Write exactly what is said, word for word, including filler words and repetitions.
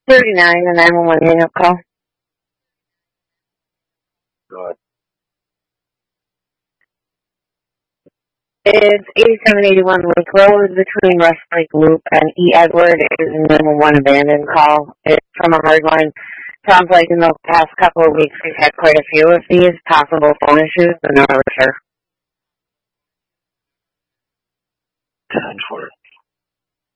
thirty-nine, the nine one one hang-up call. Go ahead. It's eighty-seven eighty-one Lake Road between Rush Lake Loop and E. Edward. It is a nine one one abandoned call. It's from a hard line. Sounds like in the past couple of weeks we've had quite a few of these possible phone issues, but not really sure. ten for it.